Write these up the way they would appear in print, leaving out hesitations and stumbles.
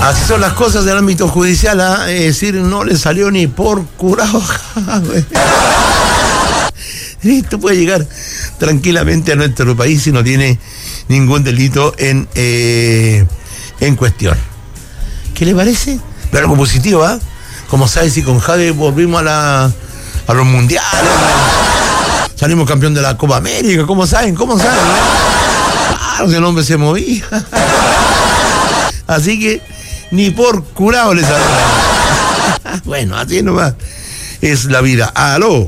Así son las cosas del ámbito judicial, ¿eh? Es decir, no le salió ni por curado. Esto puede llegar tranquilamente a nuestro país si no tiene ningún delito en cuestión. ¿Qué le parece? Pero algo positivo, ¿ah? Como sabes, si con Jade volvimos a los mundiales, salimos campeón de la Copa América, ¿cómo saben? Claro, que el hombre se movía. Así que ni por curado le salió. Bueno, así nomás es la vida. Aló.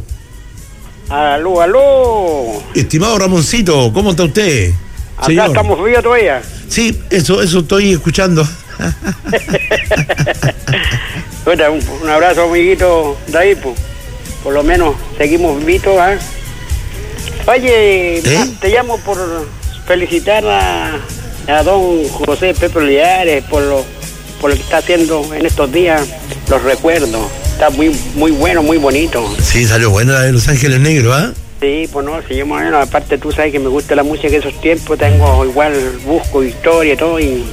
Estimado Ramoncito, ¿cómo está usted? Acá Señor. estamos vivos todavía. Sí, eso estoy escuchando. Bueno, un abrazo, amiguito David, pues. Por lo menos seguimos vivos, ¿eh? Oye, te llamo por felicitar a don José Pepe Olivares por lo que está haciendo en estos días. Los recuerdos. Está muy bueno, muy bonito. Sí, salió buena la de Los Ángeles Negros, ¿ah? Sí, pues no, sí, bueno, aparte tú sabes que me gusta la música de esos tiempos, busco historia y todo, y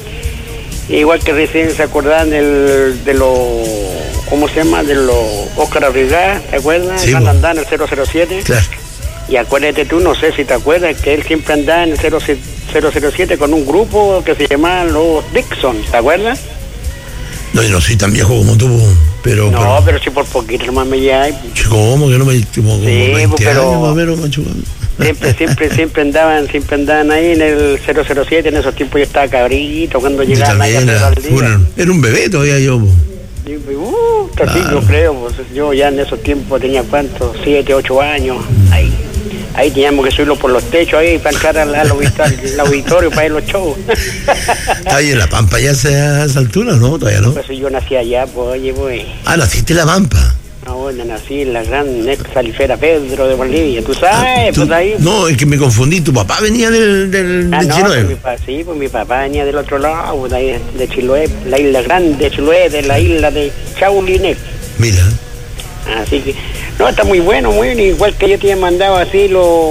igual que recién se acordaban de los, ¿cómo se llama? De los Óscar Arrigá, ¿te acuerdas? Sí, Cuando andaba en el 007. Claro. Y acuérdate tú, no sé si te acuerdas, que él siempre andaba en el 007 con un grupo que se llamaba Los Dixon, ¿te acuerdas? No, yo no soy tan viejo como tú, pero... No, pero sí por poquito nomás me lleva. ¿Cómo que no me... Como sí, 20 pero... años más o menos, macho. Siempre andaban ahí en el 007, en esos tiempos yo estaba cabrito, cuando llegaban ahí a era un bebé todavía yo, claro. Sí, yo creo, pues, yo ya en esos tiempos tenía ¿cuántos? 7, 8 años, ahí teníamos que subirlo por los techos ahí para entrar al auditorio para ir los shows. Ahí en La Pampa ya a esa altura, ¿no? Todavía no. Pues yo nací allá, pues, oye, pues. Ah, naciste en La Pampa. No, bueno, nací en la gran salifera Pedro de Bolivia, ¿tú sabes? Pues ahí. No, es que me confundí, tu papá venía de Chiloé. Pues mi papá venía del otro lado, de Chiloé, la isla grande de Chiloé, de la isla de Chaulinet. Mira. Así que, no, está muy bueno, igual que yo te había mandado así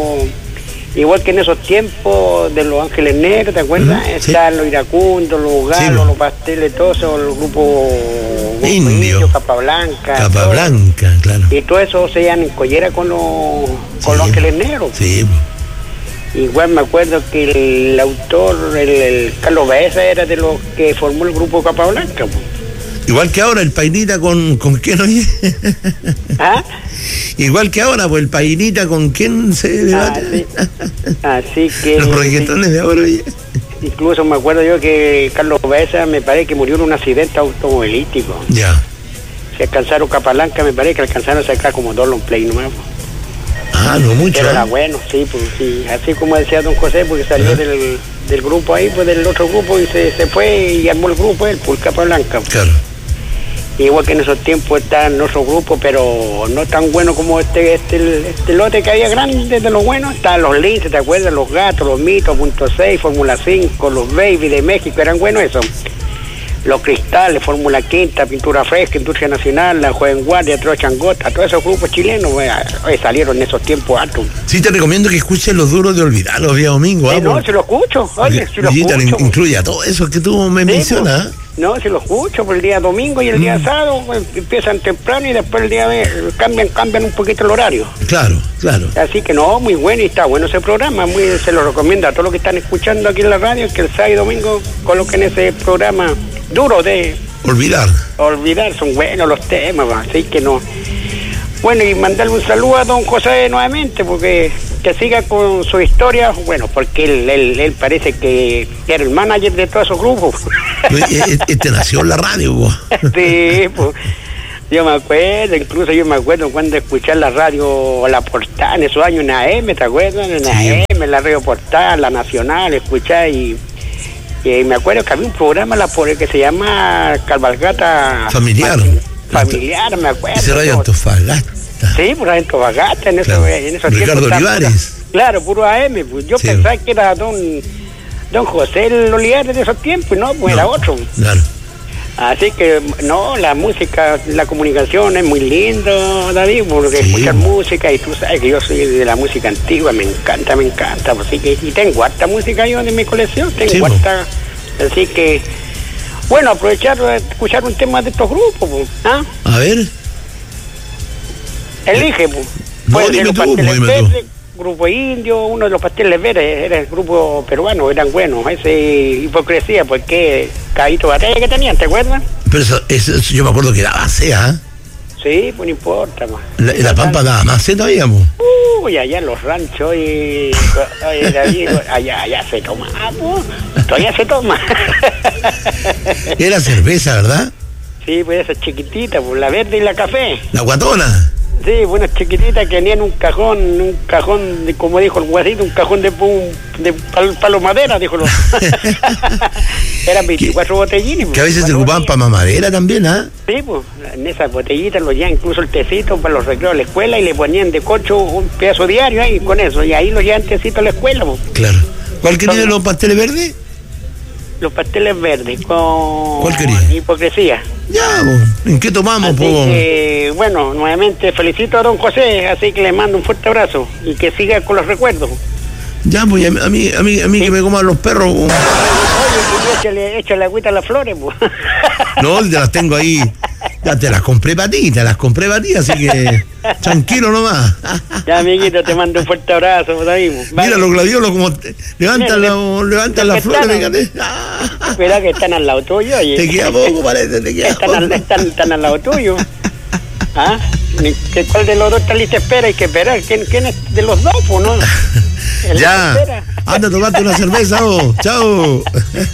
igual que en esos tiempos de Los Ángeles Negros, ¿te acuerdas? Sí. Están los iracundos, los galos, sí, los pasteles, todo eso, el grupo Indio, Capablanca, claro. Y todo eso se iban en collera con los Ángeles Negros. Sí. Igual me acuerdo que el autor, el Carlos Baeza, era de los que formó el grupo Capablanca. Igual que ahora, el Painita con quién, oye. ¿Ah? Igual que ahora, pues el Painita con quién se debate. Así que... Los reggaetones de ahora, oye. Incluso me acuerdo yo que Carlos Baeza me parece que murió en un accidente automovilístico. Ya. Se alcanzaron Capablanca, me parece que alcanzaron a sacar como 2 long play nomás. Ah, no mucho. Pero era bueno, sí, pues sí. Así como decía don José, porque salió del grupo ahí, pues del otro grupo, y se fue y armó el grupo él, por Capablanca. Claro. Igual que en esos tiempos está en otro grupo, pero no tan bueno como este lote que había grande de lo bueno. Estaban los Linces, ¿te acuerdas? Los Gatos, los Mitos, Punto 6, Fórmula 5, los Baby de México, eran buenos esos. Los Cristales, Fórmula Quinta, Pintura Fresca, Industria Nacional, La Joven Guardia, Trocha Angota, todos esos grupos chilenos salieron en esos tiempos altos. Sí, te recomiendo que escuches Los Duros de Olvidar los días domingos. No, se lo escucho, oye, se lo escucho. Incluye a todo eso que tú me mencionas. No, se lo escucho por el día domingo y el día sábado, pues, empiezan temprano y después el día cambian un poquito el horario. Claro. Así que no, muy bueno, y está bueno ese programa, se lo recomiendo a todos los que están escuchando aquí en la radio, que el sábado y domingo coloquen ese programa duro de... Olvidar, son buenos los temas, así que no. Bueno, y mandarle un saludo a don José nuevamente, porque que siga con su historia, bueno, porque él parece que era el manager de todos esos grupos. Este nació en la radio, vos. Sí, pues, yo me acuerdo cuando escuché la radio, la Portal, en esos años, en AM, ¿te acuerdas? En AM, la radio Portal, la Nacional, escuché y me acuerdo que había un programa que se llama Cabalgata Familiar, me acuerdo. Ese radio Antofagasta. Sí, por Antofagasta, en esos Ricardo Olivares. Claro, puro AM, pues yo pensaba que era don José Olivares de esos tiempos, no, pues era otro. Claro. Así que, no, la música, la comunicación es muy lindo, David, porque escuchar música, y tú sabes que yo soy de la música antigua, me encanta, así que, y tengo harta música yo de mi colección, así que, Bueno, aprovechar de escuchar un tema de estos grupos, pues. ¿Ah? A ver. Elige, pues. No, Puede ser dime los tú, Pasteles dime tú. Verdes, Grupo Indio, uno de los Pasteles Verdes, era el grupo peruano, eran buenos. Ese Hipocresía, porque Cabito Batalla que tenían, ¿te acuerdas? Pero eso yo me acuerdo que daba C, ¿ah? Sí, pues no importa, más. La Pampa daba más C todavía, pues. Uy, allá en los ranchos y David, allá se toma, pues. Todavía se toma. Era cerveza, ¿verdad? Sí, pues esa chiquitita, pues la verde y la café. La guatona. Sí, buenas chiquititas que tenían un cajón, como dijo el guasito, un cajón de palo madera, dijo. Eran 24 botellines. Que a veces se ocupaban para mamadera también, ¿ah? Sí, pues, en esas botellitas lo llevan incluso el tecito para los recreos de la escuela y le ponían de cocho un pedazo diario ahí con eso, y ahí lo llevan tecito a la escuela, pues. Claro. ¿Cuál quería de los pasteles verdes? Los pasteles verdes con ¿Cuál quería? Hipocresía. Ya, pues. ¿En qué tomamos, Así po? que, bueno, nuevamente felicito a don José, así que le mando un fuerte abrazo y que siga con los recuerdos. Ya, pues, a mí que me coman los perros. Oye, échale agüita a las flores, pues. No, te las tengo ahí. Ya te las compré para ti, así que tranquilo nomás. Ya, amiguito, te mando un fuerte abrazo, David. Vale. Mira los gladiolos como levantan las flores, fíjate. Espera que están al lado tuyo. Oye. Te queda poco, parece, te queda poco. Están al lado tuyo. ¿Ah? ¿Cuál de los dos está lista espera? Hay que esperar. ¿Quién es de los dos, pues, no? Ya, anda a tomarte una cerveza, chao.